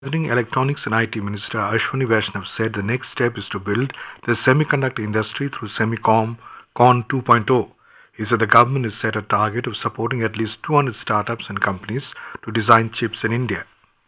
Electronics and IT Minister Ashwini Vaishnav said the next step is to build the semiconductor industry through Semicon 2.0. He said the government has set a target of supporting at least 200 startups and companies to design chips in India.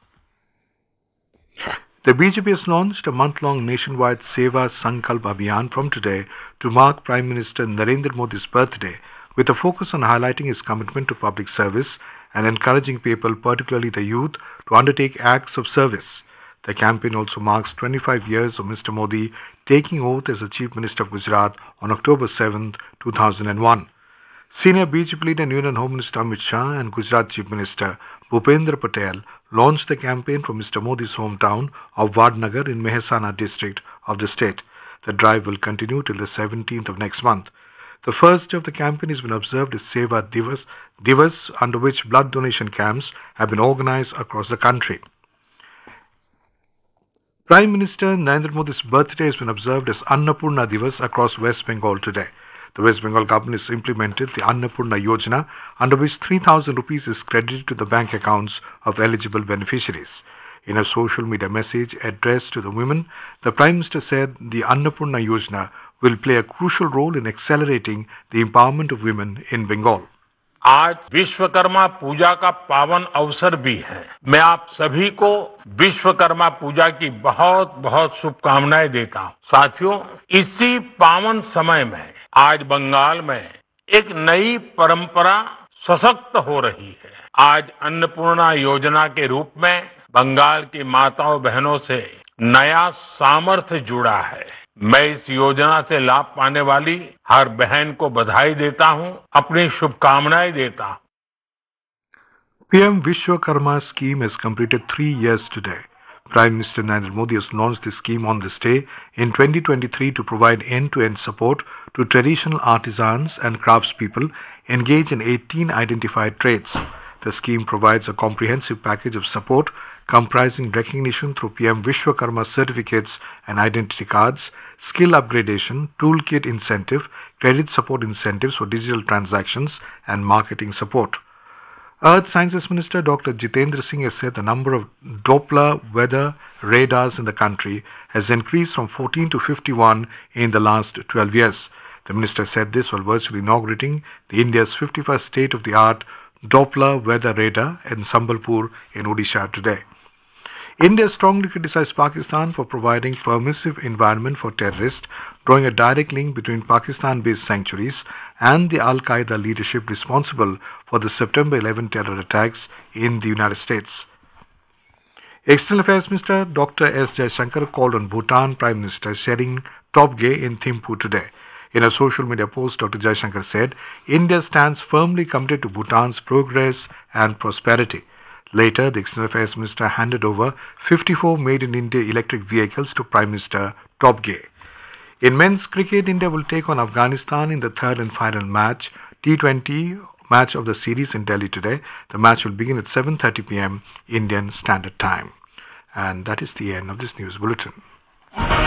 The BJP has launched a month-long nationwide Seva Sankalp Abhiyan from today to mark Prime Minister Narendra Modi's birthday, with a focus on highlighting his commitment to public service and encouraging people, particularly the youth, to undertake acts of service. The campaign also marks 25 years of Mr. Modi taking oath as the Chief Minister of Gujarat on October 7, 2001. Senior BJP leader and Union Home Minister Amit Shah and Gujarat Chief Minister Bhupendra Patel launched the campaign from Mr. Modi's hometown of Vadnagar in Mehsana district of the state. The drive will continue till the 17th of next month. The first day of the campaign has been observed as Seva Divas, under which blood donation camps have been organized across the country. Prime Minister Narendra Modi's birthday has been observed as Annapurna Divas across West Bengal today. The West Bengal government has implemented the Annapurna Yojana, under which 3,000 rupees is credited to the bank accounts of eligible beneficiaries. In a social media message addressed to the women, the Prime Minister said the Annapurna Yojana will play a crucial role in accelerating the empowerment of women in Bengal. आज विश्वकर्मा पूजा का पावन अवसर भी है। मैं आप सभी को विश्वकर्मा पूजा की बहुत बहुत शुभकामनाएं देता हूं। साथियों, इसी पावन समय में आज बंगाल में एक नई परंपरा सशक्त हो रही है। आज अन्नपूर्णा योजना के रूप में बंगाल की माताओं बहनों से नया सामर्थ्य जुड़ा है। मैं इस योजना से लाभ पाने वाली हर बहन को बधाई देता हूं, अपनी शुभकामनाएं देता हूं। PM Vishwakarma scheme has completed 3 years today. Prime Minister Narendra Modi has launched this scheme on this day in 2023 to provide end-to-end support to traditional artisans and craftspeople engaged in 18 identified trades. The scheme provides a comprehensive package of support comprising recognition through PM Vishwakarma certificates and identity cards, skill upgradation, toolkit incentive, credit support incentives for digital transactions, and marketing support. Earth Sciences Minister Dr. Jitendra Singh has said the number of Doppler weather radars in the country has increased from 14 to 51 in the last 12 years. The minister said this while virtually inaugurating the India's 51st state-of-the-art Doppler weather radar in Sambalpur in Odisha today. India strongly criticized Pakistan for providing permissive environment for terrorists, drawing a direct link between Pakistan-based sanctuaries and the Al-Qaeda leadership responsible for the September 11 terror attacks in the United States. External Affairs Minister Dr. S. Jaishankar called on Bhutan Prime Minister Tshering Tobgay in Thimphu today. In a social media post, Dr. Jaishankar said, India stands firmly committed to Bhutan's progress and prosperity. Later, the External Affairs Minister handed over 54 made-in-India electric vehicles to Prime Minister Tobgay. In men's cricket, India will take on Afghanistan in the third and final match, T20 match of the series in Delhi today. The match will begin at 7:30 p.m. Indian Standard Time. And that is the end of this news bulletin.